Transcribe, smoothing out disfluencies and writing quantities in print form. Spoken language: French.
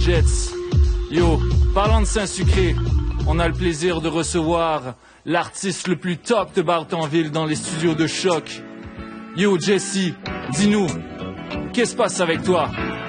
Jets. Yo, parlant de Saint-Sucré, on a le plaisir de recevoir l'artiste le plus top de Bartonville dans les studios de Choc. Yo, Jesse, dis-nous, qu'est-ce qui se passe avec toi?